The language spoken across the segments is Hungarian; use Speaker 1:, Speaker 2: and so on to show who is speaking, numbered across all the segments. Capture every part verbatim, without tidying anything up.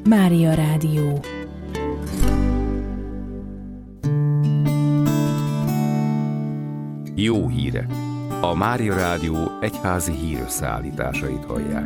Speaker 1: Mária Rádió.
Speaker 2: Jó hírek! A Mária Rádió egyházi hírösszeállításait hallják.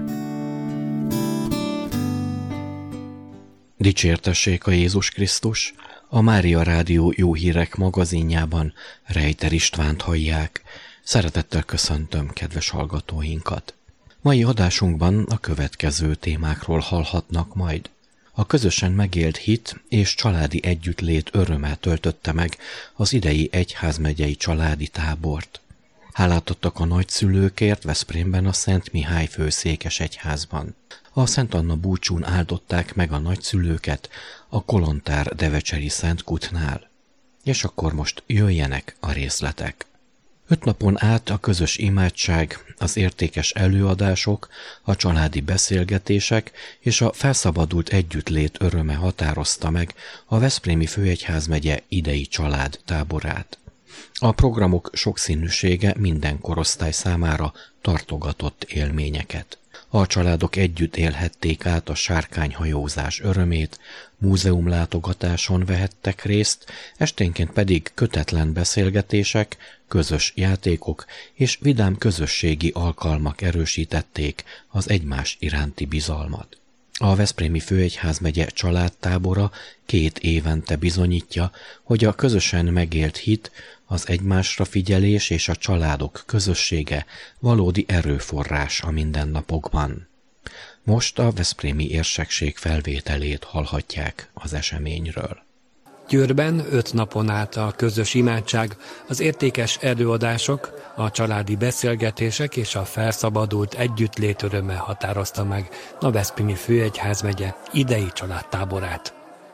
Speaker 3: Dicsértessék a Jézus Krisztus! A Mária Rádió Jó Hírek magazinjában Rejter Istvánt hallják. Szeretettel köszöntöm kedves hallgatóinkat! Mai adásunkban a következő témákról hallhatnak majd. A közösen megélt hit és családi együttlét örömmel töltötte meg az idei egyházmegyei családi tábort. Hálát adtak a nagyszülőkért Veszprémben a Szent Mihály főszékes egyházban. A Szent Anna búcsún áldották meg a nagyszülőket a Kolontár Devecseri Szent Kutnál. És akkor most jöjjenek a részletek. Öt napon át a közös imádság, az értékes előadások, a családi beszélgetések és a felszabadult együttlét öröme határozta meg a Veszprémi Főegyházmegye idei család táborát. A programok sokszínűsége minden korosztály számára tartogatott élményeket. A családok együtt élhették át a sárkányhajózás örömét, múzeumlátogatáson vehettek részt, esténként pedig kötetlen beszélgetések, közös játékok és vidám közösségi alkalmak erősítették az egymás iránti bizalmat. A Veszprémi Főegyházmegye családtábora két évente bizonyítja, hogy a közösen megélt hit, az egymásra figyelés és a családok közössége valódi erőforrás a mindennapokban. Most a veszprémi érsekség felvételét hallhatják az eseményről.
Speaker 4: Győrben öt napon át a közös imádság, az értékes előadások, a családi beszélgetések és a felszabadult együttlét öröme határozta meg a Veszprémi Főegyházmegye idei családtáborát.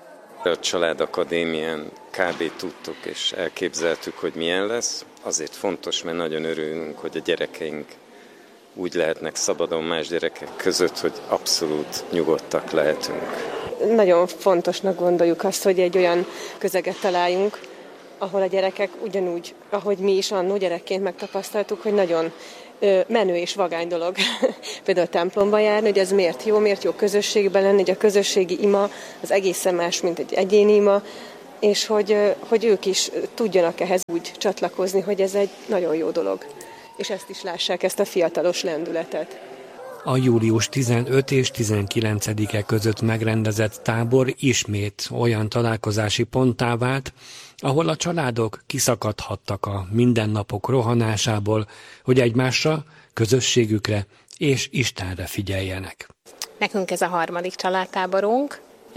Speaker 5: A Családakadémián kb. Tudtuk és elképzeltük, hogy milyen lesz. Azért fontos, mert nagyon örülünk, hogy a gyerekeink úgy lehetnek szabadon más gyerekek között, hogy abszolút nyugodtak lehetünk.
Speaker 6: Nagyon fontosnak gondoljuk azt, hogy egy olyan közeget találjunk, ahol a gyerekek ugyanúgy, ahogy mi is annó gyerekként megtapasztaltuk, hogy nagyon menő és vagány dolog például templomba járni, hogy ez miért jó, miért jó közösségben lenni, hogy a közösségi ima az egészen más, mint egy egyéni ima, és hogy, hogy ők is tudjanak ehhez úgy csatlakozni, hogy ez egy nagyon jó dolog. És ezt is lássák, ezt a fiatalos lendületet.
Speaker 4: A július tizenötödike és tizenkilencedike között megrendezett tábor ismét olyan találkozási ponttá vált, ahol a családok kiszakadhattak a mindennapok rohanásából, hogy egymásra, közösségükre és Istenre figyeljenek.
Speaker 7: Nekünk ez a harmadik családtáborunk.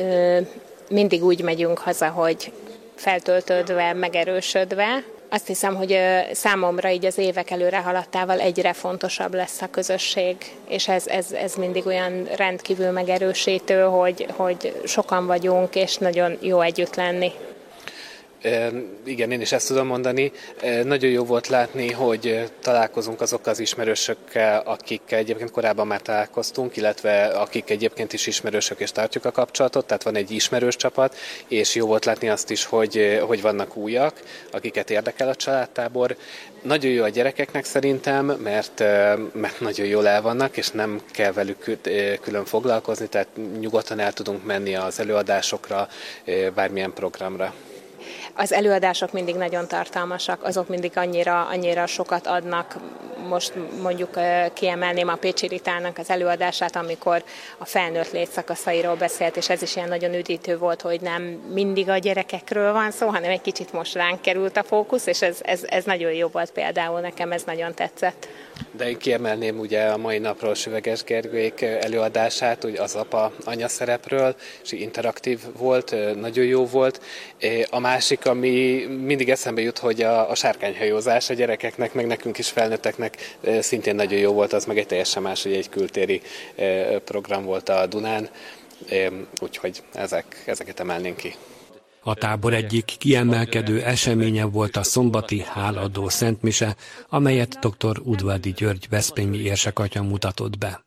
Speaker 7: Mindig úgy megyünk haza, hogy feltöltődve, megerősödve. Azt hiszem, hogy számomra így az évek előre haladtával egyre fontosabb lesz a közösség, és ez, ez, ez mindig olyan rendkívül megerősítő, hogy, hogy sokan vagyunk, és nagyon jó együtt lenni.
Speaker 8: E, igen, én is ezt tudom mondani. E, nagyon jó volt látni, hogy találkozunk azokkal az ismerősökkel, akikkel egyébként korábban már találkoztunk, illetve akik egyébként is ismerősök és tartjuk a kapcsolatot, tehát van egy ismerős csapat, és jó volt látni azt is, hogy, hogy vannak újak, akiket érdekel a családtábor. Nagyon jó a gyerekeknek szerintem, mert, mert nagyon jól el vannak, és nem kell velük külön foglalkozni, tehát nyugodtan el tudunk menni az előadásokra, bármilyen programra.
Speaker 7: Az előadások mindig nagyon tartalmasak, azok mindig annyira, annyira sokat adnak. Most mondjuk kiemelném a Pécsi Ritának az előadását, amikor a felnőtt létszakaszairól beszélt, és ez is ilyen nagyon üdítő volt, hogy nem mindig a gyerekekről van szó, hanem egy kicsit most ránk került a fókusz, és ez, ez, ez nagyon jó volt például, nekem ez nagyon tetszett.
Speaker 8: De én kiemelném ugye a mai napról Süveges Gergőék előadását, hogy az apa anya szerepről, és interaktív volt, nagyon jó volt. A másik, ami mindig eszembe jut, hogy a, a sárkányhajózás a gyerekeknek, meg nekünk is felnőtteknek szintén nagyon jó volt, az meg egy teljesen más, hogy egy kültéri program volt a Dunán, úgyhogy ezek, ezeket emelnénk ki.
Speaker 4: A tábor egyik kiemelkedő eseménye volt a szombati hálaadó szentmise, amelyet dr. Udvardi György veszprémi érsekatya mutatott be.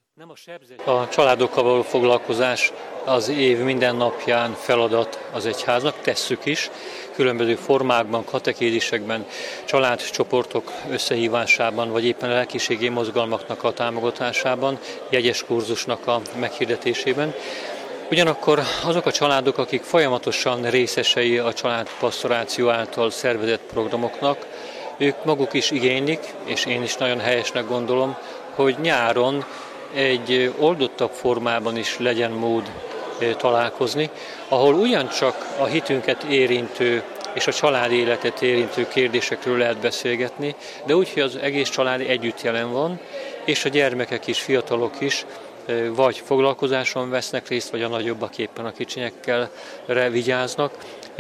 Speaker 9: A családokkal való foglalkozás az év minden napján feladat az egyháznak, tesszük is, különböző formákban, katekézisekben, családcsoportok összehívásában, vagy éppen a lelkiségi mozgalmaknak a támogatásában, jegyes kurzusnak a meghirdetésében. Ugyanakkor azok a családok, akik folyamatosan részesei a családpastoráció által szervezett programoknak, ők maguk is igénylik, és én is nagyon helyesnek gondolom, hogy nyáron egy oldottabb formában is legyen mód találkozni, ahol ugyancsak a hitünket érintő és a család életet érintő kérdésekről lehet beszélgetni, de úgy, hogy az egész család együtt jelen van, és a gyermekek is, fiatalok is vagy foglalkozáson vesznek részt, vagy a nagyobbak éppen a kicsinyekkel vigyáznak.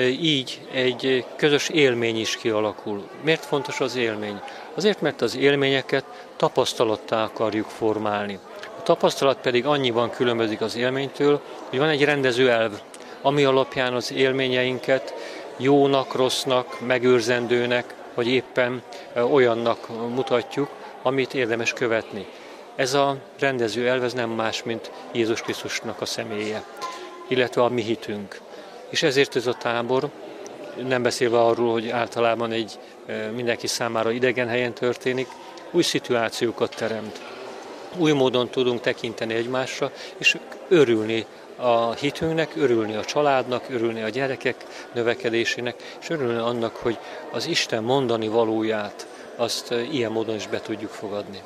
Speaker 9: Így egy közös élmény is kialakul. Miért fontos az élmény? Azért, mert az élményeket tapasztalattá akarjuk formálni. A tapasztalat pedig annyiban különbözik az élménytől, hogy van egy rendező elv, ami alapján az élményeinket jónak, rossznak, megőrzendőnek, vagy éppen olyannak mutatjuk, amit érdemes követni. Ez a rendező elv, ez nem más, mint Jézus Krisztusnak a személye, illetve a mi hitünk. És ezért ez a tábor, nem beszélve arról, hogy általában egy mindenki számára idegen helyen történik, új szituációkat teremt. Új módon tudunk tekinteni egymásra, és örülni a hitünknek, örülni a családnak, örülni a gyerekek növekedésének, és örülni annak, hogy az Isten mondani valóját, azt ilyen módon is be tudjuk fogadni.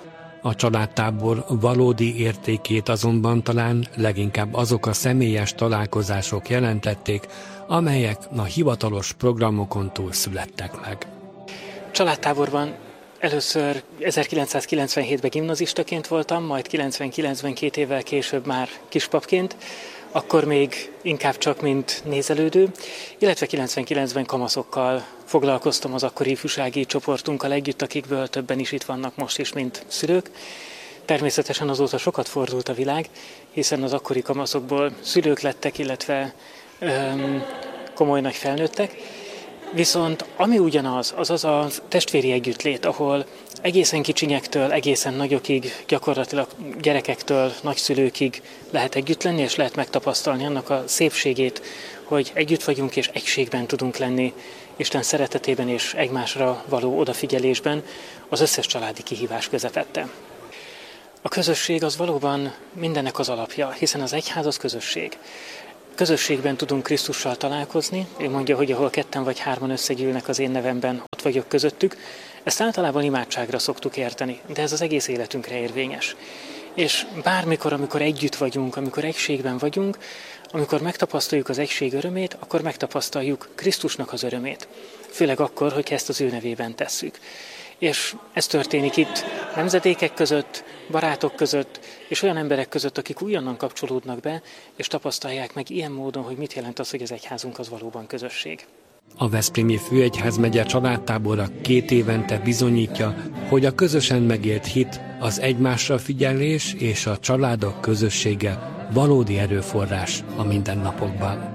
Speaker 4: A családtábor valódi értékét azonban talán leginkább azok a személyes találkozások jelentették, amelyek a hivatalos programokon túl születtek meg.
Speaker 1: Családtáborban először ezerkilencszázkilencvenhétben gimnazistaként voltam, majd kilencvenkilencben két évvel később már kispapként, akkor még inkább csak mint nézelődő, illetve kilencvenkilencben kamaszokkal foglalkoztam az akkori ifjúsági csoportunkkal együtt, akikből többen is itt vannak most is, mint szülők. Természetesen azóta sokat fordult a világ, hiszen az akkori kamaszokból szülők lettek, illetve öm, komoly nagy felnőttek. Viszont ami ugyanaz, az az a testvéri együttlét, ahol egészen kicsinyektől, egészen nagyokig, gyakorlatilag gyerekektől, nagyszülőkig lehet együtt lenni, és lehet megtapasztalni annak a szépségét, hogy együtt vagyunk és egységben tudunk lenni, Isten szeretetében és egymásra való odafigyelésben az összes családi kihívás közepette. A közösség az valóban mindennek az alapja, hiszen az egyház az közösség. Közösségben tudunk Krisztussal találkozni, ő mondja, hogy ahol ketten vagy hárman összegyűlnek az én nevemben, ott vagyok közöttük. Ezt általában imádságra szoktuk érteni, de ez az egész életünkre érvényes. És bármikor, amikor együtt vagyunk, amikor egységben vagyunk, amikor megtapasztaljuk az egység örömét, akkor megtapasztaljuk Krisztusnak az örömét. Főleg akkor, hogy ezt az ő nevében tesszük. És ez történik itt nemzedékek között, barátok között, és olyan emberek között, akik újonnan kapcsolódnak be, és tapasztalják meg ilyen módon, hogy mit jelent az, hogy az egyházunk az valóban közösség.
Speaker 4: A Veszprémi Főegyházmegye családtábora két évente bizonyítja, hogy a közösen megélt hit, az egymásra figyelés és a családok közössége valódi erőforrás a mindennapokban.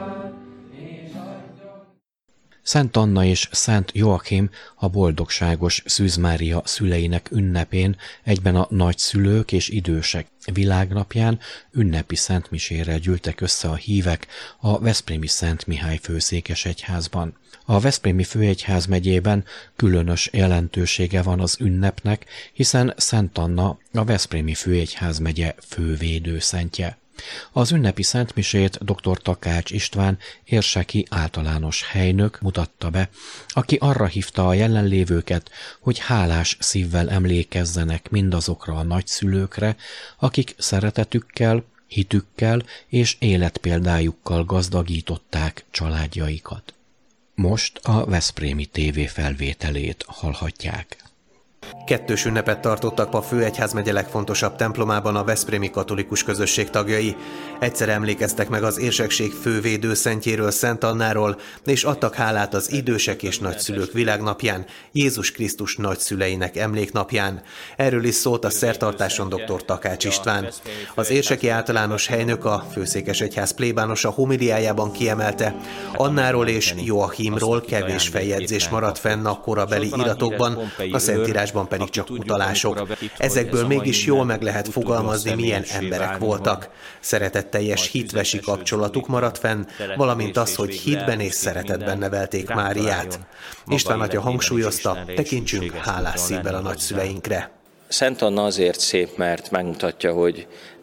Speaker 3: Szent Anna és Szent Joachim a boldogságos Szűz Mária szüleinek ünnepén, egyben a nagyszülők és idősek világnapján ünnepi szentmisére gyűltek össze a hívek a veszprémi Szent Mihály főszékesegyházban. A Veszprémi Főegyház megyében különös jelentősége van az ünnepnek, hiszen Szent Anna a Veszprémi Főegyház megye fővédőszentje. Az ünnepi szentmisét dr. Takács István érseki általános helynök mutatta be, aki arra hívta a jelenlévőket, hogy hálás szívvel emlékezzenek mindazokra a nagyszülőkre, akik szeretetükkel, hitükkel és életpéldájukkal gazdagították családjaikat. Most a veszprémi tévé felvételét hallhatják.
Speaker 10: Kettős ünnepet tartottak a Főegyházmegye legfontosabb templomában a veszprémi katolikus közösség tagjai. Egyszer emlékeztek meg az érsekség fővédőszentjéről, Szent Annáról, és adtak hálát az idősek és nagyszülők világnapján, Jézus Krisztus nagyszüleinek emléknapján. Erről is szólt a szertartáson dr. Takács István. Az érseki általános helynök, a Főszékesegyház plébánosa homiliájában kiemelte, Annáról és Joachimról kevés feljegyzés maradt fenn a korabeli iratokban, a Szentírásban pedig csak utalások. Ezekből mégis jól meg lehet fogalmazni, milyen emberek voltak. Szeretetteljes hitvesi kapcsolatuk maradt fenn, valamint az, hogy hitben és szeretetben nevelték Máriát. István atya hangsúlyozta, tekintsünk hálás szívvel a nagyszüleinkre.
Speaker 11: Szent Anna azért szép, mert megmutatja, hogy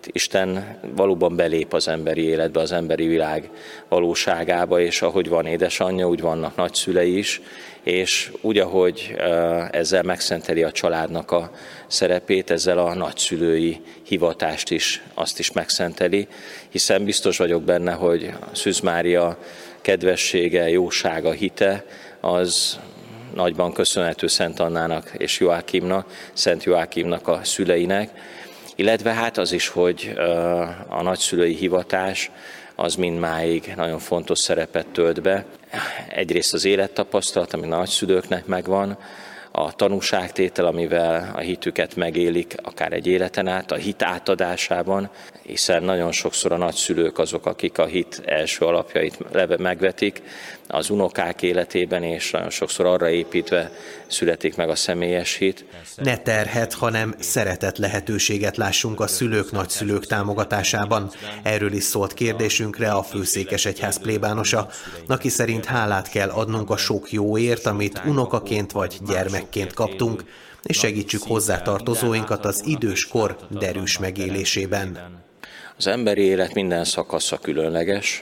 Speaker 11: Isten valóban belép az emberi életbe, az emberi világ valóságába, és ahogy van édesanyja, úgy vannak nagyszülei is, és úgy, ahogy ezzel megszenteli a családnak a szerepét, ezzel a nagyszülői hivatást is, azt is megszenteli, hiszen biztos vagyok benne, hogy Szűz Mária kedvessége, jósága, hite, az nagyban köszönhető Szent Annának és Joákimnak, Szent Joákimnak a szüleinek, illetve hát az is, hogy a nagyszülői hivatás az mindmáig nagyon fontos szerepet tölt be. Egyrészt az élettapasztalat, ami a nagyszülőknek megvan, a tanúságtétel, amivel a hitüket megélik, akár egy életen át, a hit átadásában, hiszen nagyon sokszor a nagyszülők azok, akik a hit első alapjait megvetik az unokák életében, és nagyon sokszor arra építve születik meg a személyes hit.
Speaker 10: Ne terhet, hanem szeretet lehetőséget lássunk a szülők, nagyszülők támogatásában. Erről is szólt kérdésünkre a főszékesegyház plébánosa, aki szerint hálát kell adnunk a sok jóért, amit unokaként vagy gyermekként kaptunk, és segítsük hozzátartozóinkat az időskor derűs megélésében.
Speaker 11: Az emberi élet minden szakasza különleges,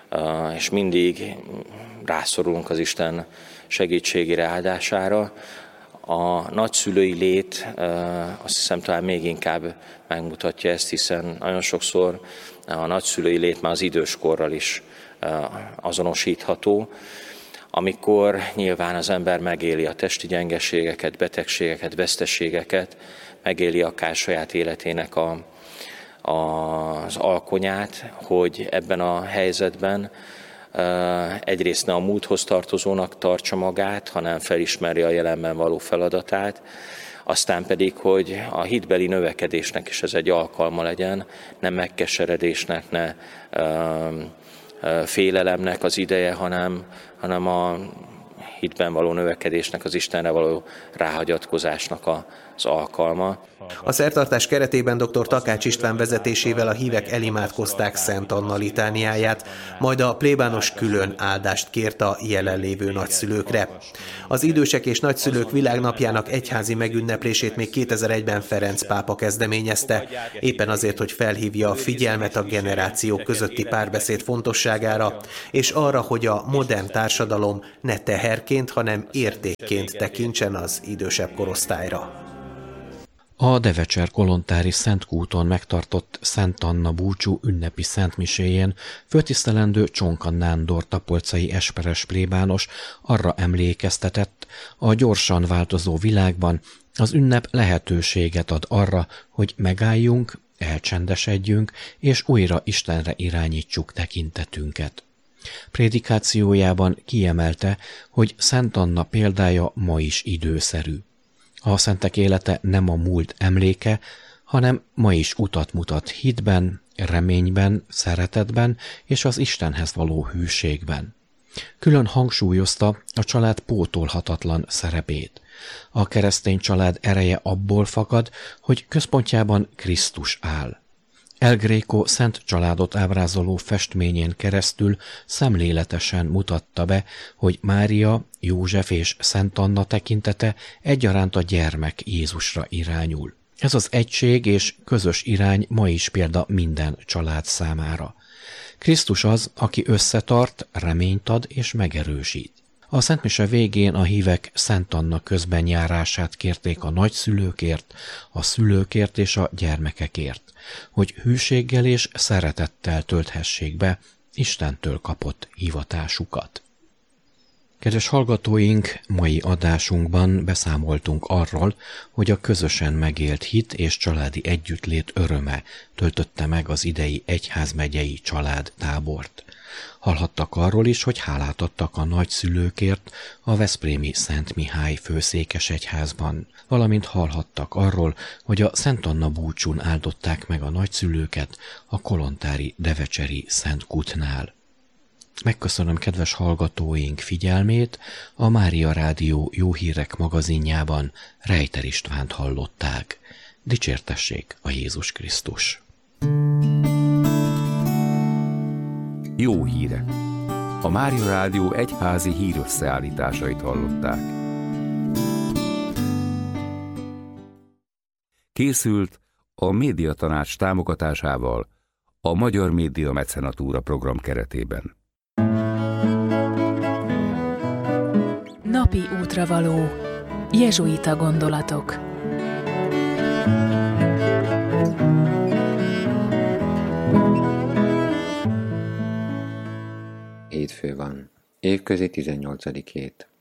Speaker 11: és mindig rászorulunk az Isten segítségére, áldására. A nagyszülői lét azt hiszem talán még inkább megmutatja ezt, hiszen nagyon sokszor a nagyszülői lét már az időskorral is azonosítható, amikor nyilván az ember megéli a testi gyengeségeket, betegségeket, veszteségeket, megéli akár saját életének a, a, az alkonyát, hogy ebben a helyzetben egyrészt ne a múlthoz tartozónak tartsa magát, hanem felismeri a jelenben való feladatát, aztán pedig, hogy a hitbeli növekedésnek is ez egy alkalma legyen, ne megkeseredésnek, ne félelemnek az ideje, hanem, hanem a hitben való növekedésnek, az Istenre való ráhagyatkozásnak az alkalma.
Speaker 10: A szertartás keretében dr. Takács István vezetésével a hívek elimádkozták Szent Anna litániáját, majd a plébános külön áldást kért a jelenlévő nagyszülőkre. Az idősek és nagyszülők világnapjának egyházi megünneplését még kétezer-egyben Ferenc pápa kezdeményezte, éppen azért, hogy felhívja a figyelmet a generációk közötti párbeszéd fontosságára, és arra, hogy a modern társadalom ne teherként, hanem értékként tekintsen az idősebb korosztályra.
Speaker 3: A Devecser kolontári Szentkúton megtartott Szent Anna búcsú ünnepi szentmiséjén főtisztelendő Csonka Nándor tapolcai esperes plébános arra emlékeztetett, a gyorsan változó világban az ünnep lehetőséget ad arra, hogy megálljunk, elcsendesedjünk, és újra Istenre irányítsuk tekintetünket. Prédikációjában kiemelte, hogy Szent Anna példája ma is időszerű. A szentek élete nem a múlt emléke, hanem ma is utat mutat hitben, reményben, szeretetben és az Istenhez való hűségben. Külön hangsúlyozta a család pótolhatatlan szerepét. A keresztény család ereje abból fakad, hogy központjában Krisztus áll. El Greco szent családot ábrázoló festményén keresztül szemléletesen mutatta be, hogy Mária, József és Szent Anna tekintete egyaránt a gyermek Jézusra irányul. Ez az egység és közös irány ma is példa minden család számára. Krisztus az, aki összetart, reményt ad és megerősít. A szentmise végén a hívek Szent Anna közbenjárását kérték a nagyszülőkért, a szülőkért és a gyermekekért, hogy hűséggel és szeretettel tölthessék be Istentől kapott hivatásukat. Kedves hallgatóink, mai adásunkban beszámoltunk arról, hogy a közösen megélt hit és családi együttlét öröme töltötte meg az idei egyházmegyei családtábort. Hallhattak arról is, hogy hálát adtak a nagyszülőkért a veszprémi Szent Mihály főszékesegyházban, valamint hallhattak arról, hogy a Szent Anna búcsún áldották meg a nagyszülőket a kolontári Devecseri Szent Kútnál. Megköszönöm kedves hallgatóink figyelmét, a Mária Rádió Jó Hírek magazinjában Rejter Istvánt hallották. Dicsértessék a Jézus Krisztus!
Speaker 2: Jó hírek! A Mária Rádió egyházi hírösszeállításait hallották. Készült a Médiatanács támogatásával a Magyar Média Mecenatúra program keretében.
Speaker 12: Napi útravaló. Jezsuita gondolatok.
Speaker 13: Hétfő van. Évközi tizennyolcadik hét.